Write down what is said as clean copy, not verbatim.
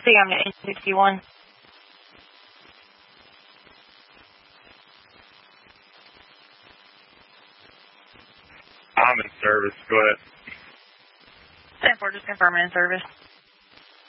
see I'm at 61. I'm in service. Go ahead. 10-4, just confirming in service.